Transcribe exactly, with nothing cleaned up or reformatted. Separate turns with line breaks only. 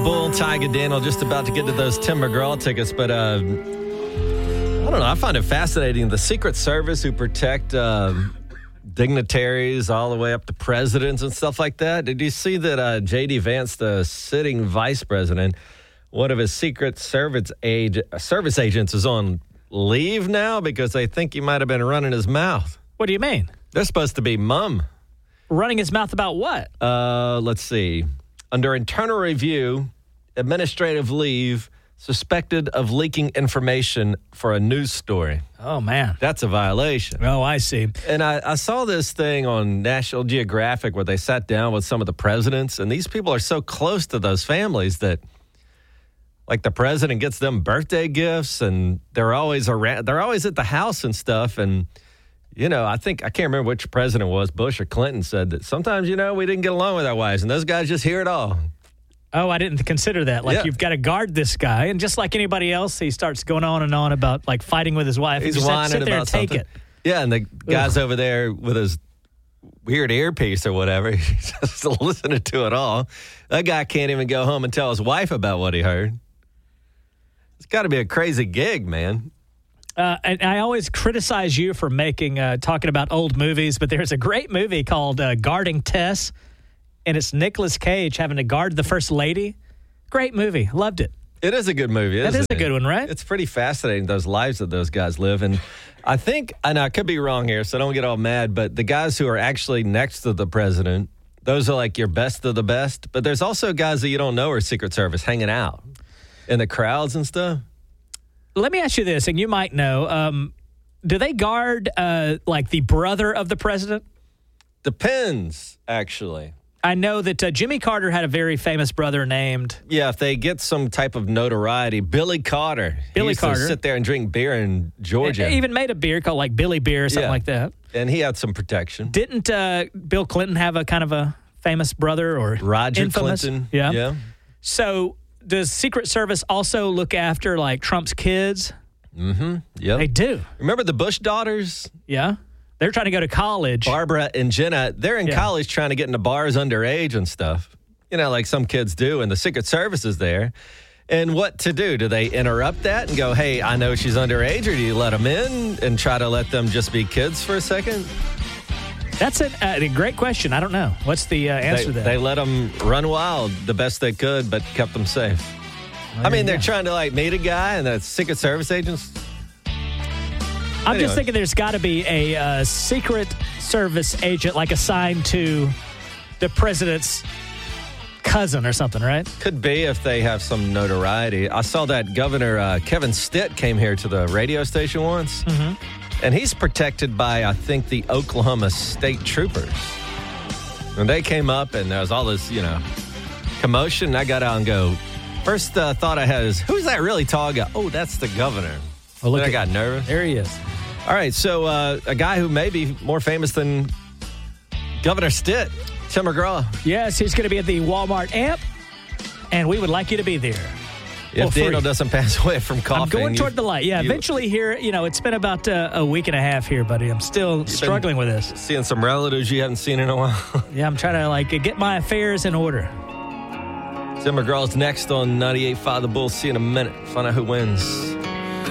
Bull, Tiger Daniel, just about to get to those Tim McGraw tickets, but uh, I don't know. I find it fascinating. The Secret Service who protect uh, dignitaries all the way up to presidents and stuff like that. Did you see that uh, J D. Vance, the sitting vice president, one of his Secret Service age, service agents is on leave now because they think he might have been running his mouth?
What do you mean?
They're supposed to be mum.
Running his mouth about what?
Uh, let's see. Under internal review, administrative leave, suspected of leaking information for a news story.
Oh, man.
That's a violation.
Oh, I see.
And I, I saw this thing on National Geographic where they sat down with some of the presidents, and these people are so close to those families that, like, the president gets them birthday gifts, and they're always around. They're always at the house and stuff, and you know, I think, I can't remember which president it was, Bush or Clinton, said that sometimes, you know, we didn't get along with our wives, and those guys just hear it all.
Oh, I didn't consider that. Like,
yeah.
You've got to guard this guy. And just like anybody else, he starts going on and on about, like, fighting with his wife.
He's
just
whining
sit there
about
and take
something.
it.
Yeah, and the guy's Ugh. over there with his weird earpiece or whatever. He's just listening to it all. That guy can't even go home and tell his wife about what he heard. It's got to be a crazy gig, man.
Uh, and I always criticize you for making, uh, talking about old movies, but there's a great movie called uh, Guarding Tess, and it's Nicolas Cage having to guard the First Lady. Great movie. Loved it.
It is a good movie, isn't
That is
it?
a good one, right?
It's pretty fascinating, those lives that those guys live. And I think, and I could be wrong here, so don't get all mad, but the guys who are actually next to the president, those are like your best of the best. But there's also guys that you don't know are Secret Service hanging out in the crowds and stuff.
Let me ask you this, and you might know. Um, do they guard, uh, like, the brother of the president?
Depends, actually.
I know that uh, Jimmy Carter had a very famous brother named...
Yeah, if they get some type of notoriety. Billy Carter.
Billy
he used
Carter.
to sit there and drink beer in Georgia.
He even made a beer called, like, Billy Beer or something
yeah.
like that.
And he had some protection.
Didn't uh, Bill Clinton have a kind of a famous brother or
Roger
infamous?
Clinton.
Yeah.
yeah.
So does Secret Service also look after, like, Trump's kids?
Mm-hmm. Yeah.
They do.
Remember the Bush daughters?
Yeah. They're trying to go to college.
Barbara and Jenna, they're in
Yeah.
college trying to get into bars underage and stuff. You know, like some kids do, and the Secret Service is there. And what to do? Do they interrupt that and go, hey, I know she's underage, or do you let them in and try to let them just be kids for a second?
That's a, uh, a great question. I don't know. What's the uh, answer
they,
to that?
They let them run wild the best they could, but kept them safe.
Well,
I mean, they're
yeah.
trying to, like, meet a guy, and the Secret Service agents...
I'm
Anyway.
just thinking there's got to be a uh, Secret Service agent, like assigned to the president's cousin or something, right?
Could be if they have some notoriety. I saw that Governor uh, Kevin Stitt came here to the radio station once,
Mm-hmm.
and he's protected by, I think, the Oklahoma State Troopers. When they came up, and there was all this, you know, commotion, I got out and go, first uh, thought I had is, who's that really tall guy? Oh, that's the governor.
Well, look
then I
at-
got nervous.
There he is.
All right, so uh, a guy who may be more famous than Governor Stitt, Tim McGraw.
Yes, he's going to be at the Walmart Amp, and we would like you to be there.
If
Well, free.
Daniel doesn't pass away from coughing.
I'm going
you-
toward the light. Yeah,
you-
eventually here, you know, it's been about uh, a week and a half here, buddy. I'm still struggling with this.
Seeing some relatives you haven't seen in a while.
Yeah, I'm trying to, like, get my affairs in order.
Tim McGraw's next on ninety-eight point five The Bull. See you in a minute. Find out who wins.